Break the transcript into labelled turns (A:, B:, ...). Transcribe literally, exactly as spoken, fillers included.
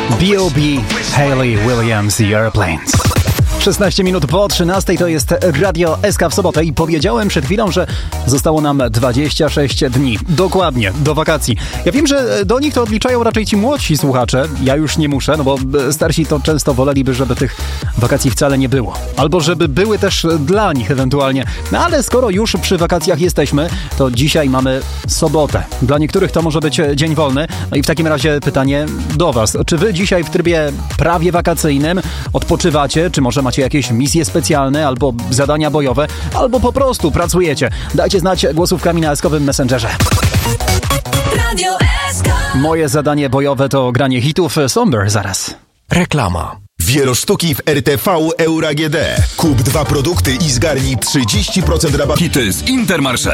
A: B O B, Hayley Williams i Airplanes. szesnaście minut po trzynastej to jest Radio S K w sobotę i powiedziałem przed chwilą, że zostało nam dwadzieścia sześć dni. Dokładnie, do wakacji. Ja wiem, że do nich to odliczają raczej ci młodsi słuchacze. Ja już nie muszę, no bo starsi to często woleliby, żeby tych wakacji wcale nie było. Albo żeby były też dla nich ewentualnie. No ale skoro już przy wakacjach jesteśmy, to dzisiaj mamy sobotę. Dla niektórych to może być dzień wolny. No i w takim razie pytanie do was. Czy wy dzisiaj w trybie prawie wakacyjnym odpoczywacie? Czy może macie jakieś misje specjalne, albo zadania bojowe, albo po prostu pracujecie? Dajcie znać głosówkami na eskowym Messengerze. Radio S K. Moje zadanie bojowe to granie hitów. Somber zaraz.
B: Reklama. Wielosztuki w R T V Euro A G D. Kup dwa produkty i zgarnij trzydzieści procent rabatu.
C: Hity z Intermarché.